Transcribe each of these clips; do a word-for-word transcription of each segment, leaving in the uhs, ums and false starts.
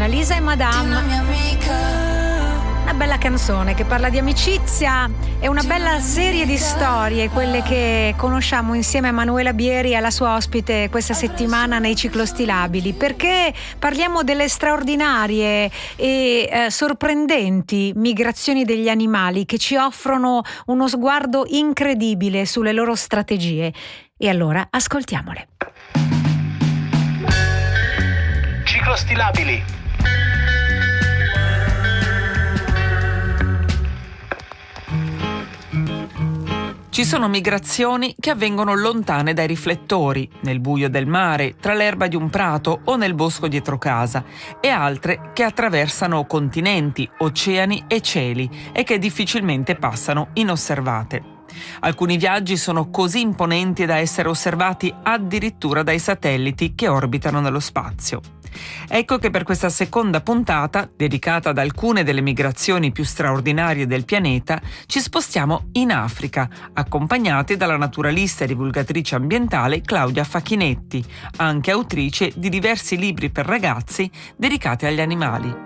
Lisa e Madame. Una bella canzone che parla di amicizia e una bella serie di storie, quelle che conosciamo insieme a Manuela Bieri e alla sua ospite questa settimana nei Ciclostilabili, perché parliamo delle straordinarie e eh, sorprendenti migrazioni degli animali che ci offrono uno sguardo incredibile sulle loro strategie. E allora ascoltiamole. Ciclostilabili. Ci sono migrazioni che avvengono lontane dai riflettori, nel buio del mare, tra l'erba di un prato o nel bosco dietro casa, e altre che attraversano continenti, oceani e cieli e che difficilmente passano inosservate. Alcuni viaggi sono così imponenti da essere osservati addirittura dai satelliti che orbitano nello spazio. Ecco che per questa seconda puntata, dedicata ad alcune delle migrazioni più straordinarie del pianeta, ci spostiamo in Africa, accompagnati dalla naturalista e divulgatrice ambientale Claudia Facchinetti, anche autrice di diversi libri per ragazzi dedicati agli animali.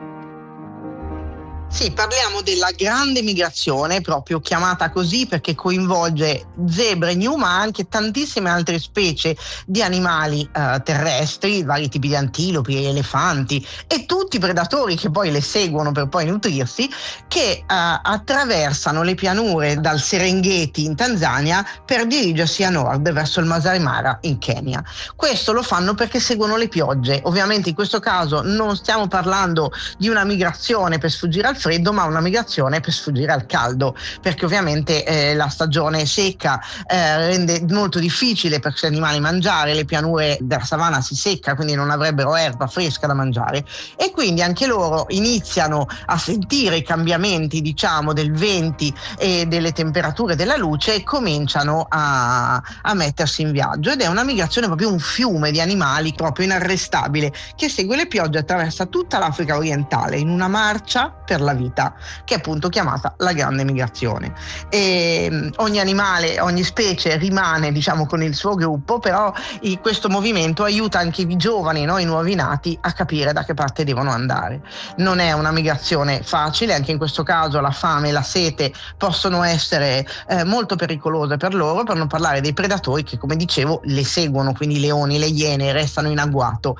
Sì, parliamo della grande migrazione, proprio chiamata così perché coinvolge zebre, gnu, ma anche tantissime altre specie di animali eh, terrestri, vari tipi di antilopi, elefanti e tutti i predatori che poi le seguono per poi nutrirsi, che eh, attraversano le pianure dal Serengeti in Tanzania per dirigersi a nord verso il Masai Mara in Kenya. Questo lo fanno perché seguono le piogge. Ovviamente in questo caso non stiamo parlando di una migrazione per sfuggire al freddo, ma una migrazione per sfuggire al caldo, perché ovviamente eh, la stagione secca eh, rende molto difficile per questi animali mangiare, le pianure della savana si secca, quindi non avrebbero erba fresca da mangiare, e quindi anche loro iniziano a sentire i cambiamenti, diciamo, del venti e delle temperature della luce e cominciano a, a mettersi in viaggio, ed è una migrazione, proprio un fiume di animali proprio inarrestabile che segue le piogge, attraversa tutta l'Africa orientale in una marcia per la vita, che è appunto chiamata la grande migrazione. E ogni animale, ogni specie rimane, diciamo, con il suo gruppo, però i, questo movimento aiuta anche i giovani, no, i nuovi nati, a capire da che parte devono andare. Non è una migrazione facile, anche in questo caso la fame e la sete possono essere eh, molto pericolose per loro, per non parlare dei predatori che, come dicevo, le seguono, quindi i leoni, le iene restano in agguato.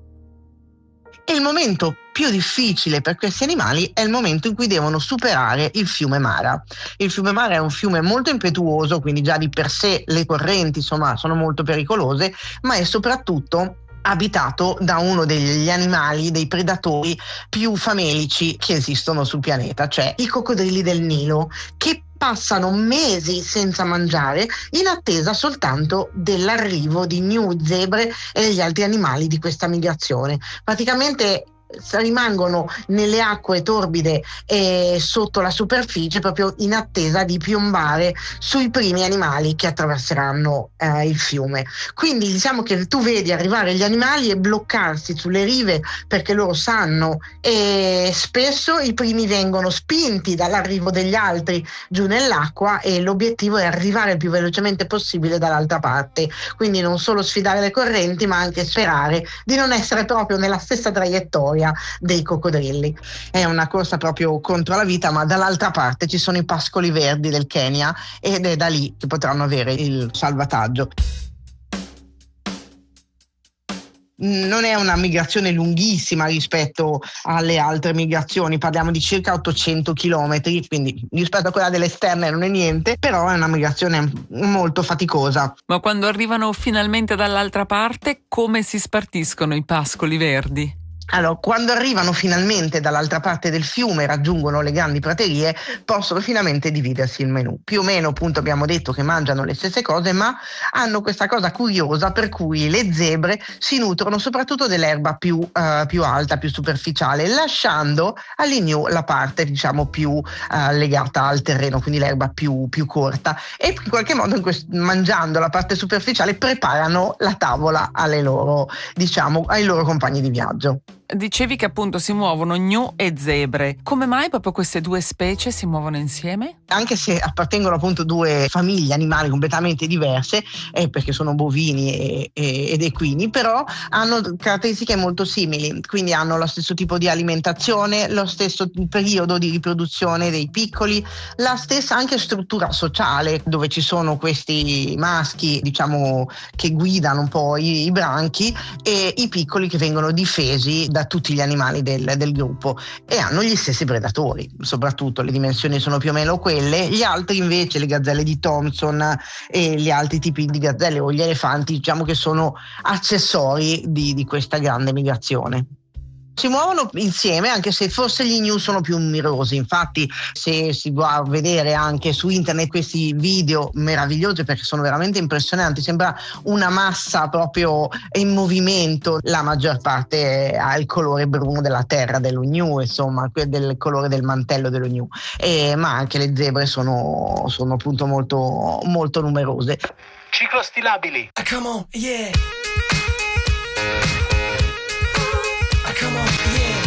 E il momento più difficile per questi animali è il momento in cui devono superare il fiume Mara. Il fiume Mara è un fiume molto impetuoso, quindi già di per sé le correnti, insomma, sono molto pericolose, ma è soprattutto abitato da uno degli animali, dei predatori più famelici che esistono sul pianeta, cioè i coccodrilli del Nilo, che passano mesi senza mangiare in attesa soltanto dell'arrivo di gnu, zebre e degli altri animali di questa migrazione. Praticamente rimangono nelle acque torbide e sotto la superficie, proprio in attesa di piombare sui primi animali che attraverseranno eh, il fiume. Quindi diciamo che tu vedi arrivare gli animali e bloccarsi sulle rive, perché loro sanno, e spesso i primi vengono spinti dall'arrivo degli altri giù nell'acqua, e l'obiettivo è arrivare il più velocemente possibile dall'altra parte, quindi non solo sfidare le correnti, ma anche sperare di non essere proprio nella stessa traiettoria dei coccodrilli. È una corsa proprio contro la vita, ma dall'altra parte ci sono i pascoli verdi del Kenya, ed è da lì che potranno avere il salvataggio. Non è una migrazione lunghissima rispetto alle altre migrazioni, parliamo di circa ottocento chilometri, quindi rispetto a quella delle esterne non è niente, però è una migrazione molto faticosa. Ma quando arrivano finalmente dall'altra parte, come si spartiscono i pascoli verdi? Allora, quando arrivano finalmente dall'altra parte del fiume, raggiungono le grandi praterie, possono finalmente dividersi il menù. Più o meno, appunto, abbiamo detto che mangiano le stesse cose, ma hanno questa cosa curiosa per cui le zebre si nutrono soprattutto dell'erba più, uh, più alta, più superficiale, lasciando agli gnu la parte, diciamo, più uh, legata al terreno, quindi l'erba più, più corta, e in qualche modo in quest- mangiando la parte superficiale preparano la tavola alle loro, diciamo, ai loro compagni di viaggio. dicevi che appunto si muovono gnu e zebre. Come mai proprio queste due specie si muovono insieme? Anche se appartengono appunto a due famiglie animali completamente diverse, eh, perché sono bovini e, e, ed equini, però hanno caratteristiche molto simili, quindi hanno lo stesso tipo di alimentazione, lo stesso periodo di riproduzione dei piccoli, la stessa anche struttura sociale, dove ci sono questi maschi, diciamo, che guidano un po' i, i branchi, e i piccoli che vengono difesi da tutti gli animali del, del gruppo, e hanno gli stessi predatori, soprattutto le dimensioni sono più o meno quelle. Gli altri invece, le gazzelle di Thompson e gli altri tipi di gazzelle o gli elefanti, diciamo che sono accessori di, di questa grande migrazione. Si muovono insieme, anche se forse gli gnu sono più numerosi. Infatti, se si va a vedere anche su internet questi video meravigliosi, perché sono veramente impressionanti, sembra una massa proprio in movimento. La maggior parte ha il colore bruno della terra dello gnu, insomma, del colore del mantello dello gnu, e, ma anche le zebre sono, sono appunto molto, molto numerose. Ciclostilabili. Ah, come on, yeah.